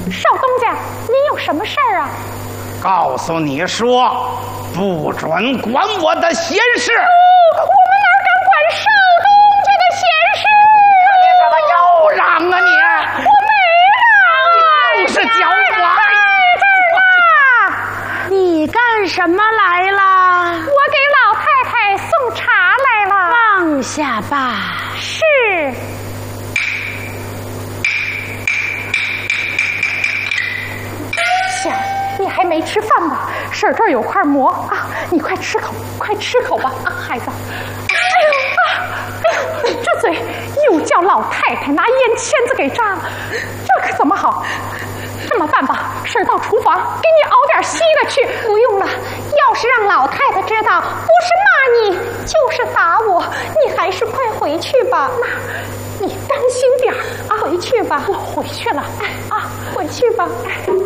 少东家，您有什么事儿啊？ 告诉你说，不准管我的闲事。 我们哪敢管少东家的闲事？ 你怎么又嚷啊你？ 我没嚷， 你就是搅我。 你干什么来了？我给老太太送茶来了。放下吧。是。小，你还没吃饭吧？婶这儿有块馍啊，你快吃口，快吃口吧啊，孩子。哎呦，这嘴又叫老太太拿烟签子给扎了，这可怎么好？这么办吧，婶到厨房给你熬点稀的去。不用了，要是让老太太知道，不是骂你就是打我，你还是快回去吧。妈，你当心点啊，回去吧。我回去了，啊，回去吧。